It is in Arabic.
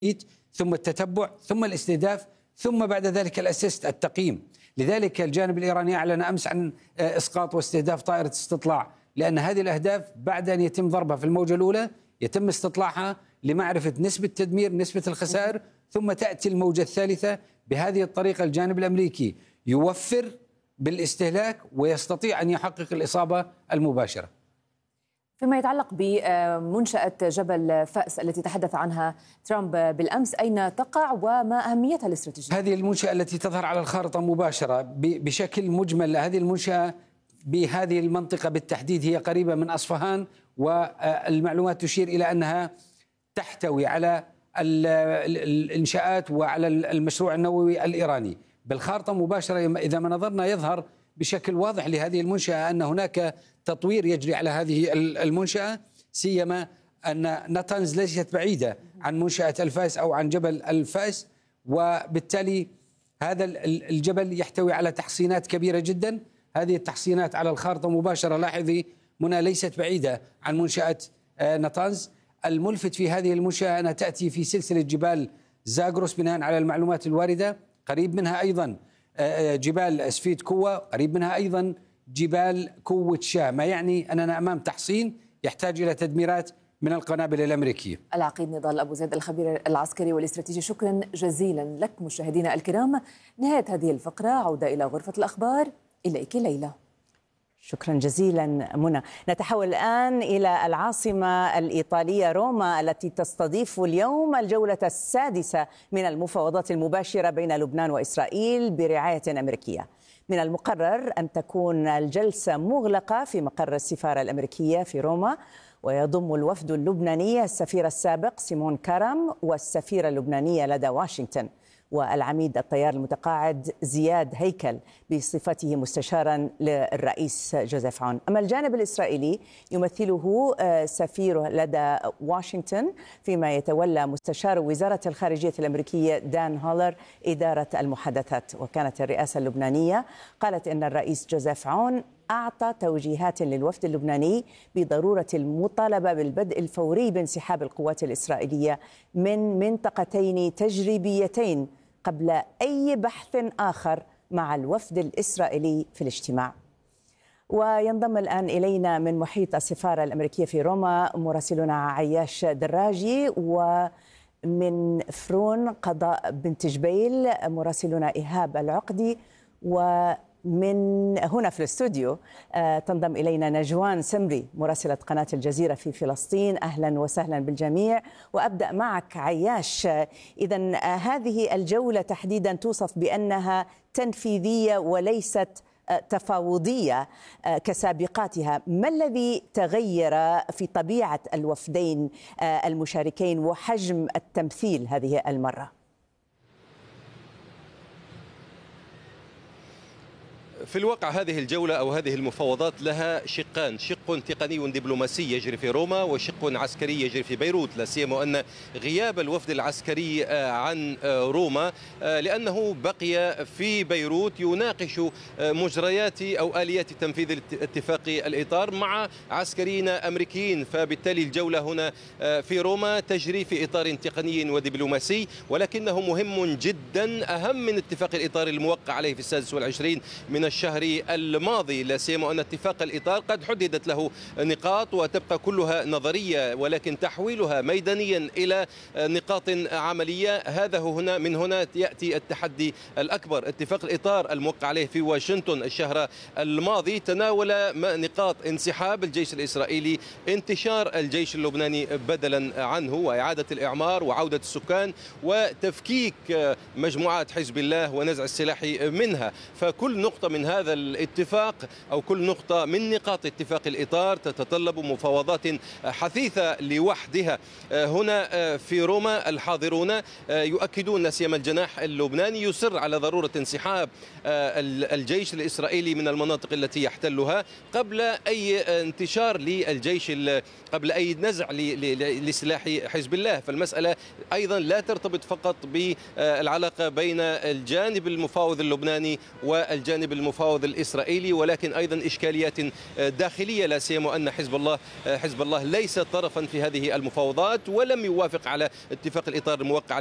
ثم التتبع ثم الاستهداف ثم بعد ذلك الأسيست التقييم. لذلك الجانب الإيراني أعلن أمس عن إسقاط واستهداف طائرة استطلاع، لأن هذه الأهداف بعد أن يتم ضربها في الموجة الأولى يتم استطلاعها لمعرفة نسبة التدمير، نسبة الخسائر، ثم تأتي الموجة الثالثة. بهذه الطريقة الجانب الأمريكي يوفر بالاستهلاك ويستطيع أن يحقق الإصابة المباشرة. فيما يتعلق بمنشأة جبل فأس التي تحدث عنها ترامب بالأمس، أين تقع وما أهميتها الاستراتيجية؟ هذه المنشأة التي تظهر على الخارطة مباشرة بشكل مجمل، هذه المنشأة بهذه المنطقة بالتحديد هي قريبة من أصفهان، والمعلومات تشير إلى أنها تحتوي على الإنشاءات وعلى المشروع النووي الإيراني. بالخارطة مباشرة إذا ما نظرنا يظهر بشكل واضح لهذه المنشأة أن هناك تطوير يجري على هذه المنشأة، سيما أن ناتنز ليست بعيدة عن منشأة الفاس أو عن جبل الفاس، وبالتالي هذا الجبل يحتوي على تحصينات كبيرة جدا. هذه التحصينات على الخارطة مباشرة لاحظي منى ليست بعيدة عن منشأة ناتنز. الملفت في هذه المنشأة أنها تأتي في سلسلة جبال زاغروس بناء على المعلومات الواردة، قريب منها أيضا جبال سفيد كوة، قريب منها أيضا جبال كوة شاه، ما يعني أننا أمام تحصين يحتاج إلى تدميرات من القنابل الأمريكية. العقيد نضال أبو زيد الخبير العسكري والاستراتيجي، شكرا جزيلا لك. مشاهدينا الكرام، نهاية هذه الفقرة، عودة إلى غرفة الأخبار. إليك ليلى. شكرا جزيلا منى. نتحول الآن إلى العاصمة الإيطالية روما التي تستضيف اليوم الجولة السادسة من المفاوضات المباشرة بين لبنان وإسرائيل برعاية أمريكية. من المقرر أن تكون الجلسة مغلقة في مقر السفارة الأمريكية في روما، ويضم الوفد اللبناني السفير السابق سيمون كارم والسفيرة اللبنانية لدى واشنطن، والعميد الطيار المتقاعد زياد هيكل بصفته مستشارا للرئيس جوزيف عون. أما الجانب الإسرائيلي يمثله سفيره لدى واشنطن، فيما يتولى مستشار وزارة الخارجية الأمريكية دان هولر إدارة المحادثات. وكانت الرئاسة اللبنانية قالت إن الرئيس جوزيف عون أعطى توجيهات للوفد اللبناني بضرورة المطالبة بالبدء الفوري بانسحاب القوات الإسرائيلية من منطقتين تجريبيتين قبل أي بحث آخر مع الوفد الإسرائيلي في الاجتماع. وينضم الآن إلينا من محيط السفارة الأمريكية في روما مراسلنا عياش دراجي، ومن فرون قضاء بنت جبيل مراسلنا إيهاب العقدي، ومن هنا في الاستوديو تنضم إلينا نجوان سمري مراسلة قناة الجزيرة في فلسطين. أهلا وسهلا بالجميع. وأبدأ معك عياش، إذن هذه الجولة تحديدا توصف بأنها تنفيذية وليست تفاوضية كسابقاتها. ما الذي تغير في طبيعة الوفدين المشاركين وحجم التمثيل هذه المرة؟ في الواقع هذه الجولة أو هذه المفاوضات لها شقان، شق تقني دبلوماسي يجري في روما وشق عسكري يجري في بيروت، لا سيما أن غياب الوفد العسكري عن روما لأنه بقي في بيروت يناقش مجريات أو آليات تنفيذ اتفاق الإطار مع عسكريين أمريكيين، فبالتالي الجولة هنا في روما تجري في إطار تقني ودبلوماسي، ولكنه مهم جدا، أهم من اتفاق الإطار الموقع عليه في 26 من الشهر الماضي، لا سيما أن اتفاق الإطار قد حددت له نقاط وتبقى كلها نظرية، ولكن تحويلها ميدانيا إلى نقاط عملية هذا هنا من هنا يأتي التحدي الأكبر. اتفاق الإطار الموقع عليه في واشنطن الشهر الماضي تناول نقاط انسحاب الجيش الإسرائيلي، انتشار الجيش اللبناني بدلا عنه، وإعادة الإعمار وعودة السكان وتفكيك مجموعات حزب الله ونزع السلاح منها. فكل نقطة من هذا الاتفاق أو كل نقطة من نقاط اتفاق الإطار تتطلب مفاوضات حثيثة لوحدها. هنا في روما الحاضرون يؤكدون، سيما الجناح اللبناني يصر على ضرورة انسحاب الجيش الإسرائيلي من المناطق التي يحتلها قبل أي انتشار للجيش، قبل أي نزع لسلاح حزب الله. فالمسألة أيضا لا ترتبط فقط بالعلاقة بين الجانب المفاوض اللبناني والجانب المفاوض المفاوض الإسرائيلي، ولكن أيضا إشكاليات داخلية، لا سيما أن حزب الله ليس طرفا في هذه المفاوضات ولم يوافق على اتفاق الإطار الموقع